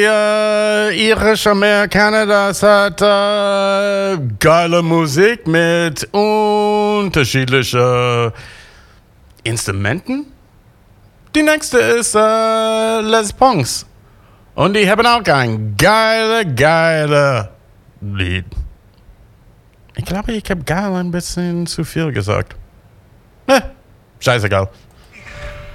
Irisch-Amerikaner, das hat geile Musik mit unterschiedlichen Instrumenten. Die nächste ist Les Pongs. Und die haben auch ein geile Lied. Ich glaube, ich habe geil ein bisschen zu viel gesagt. Scheißegal.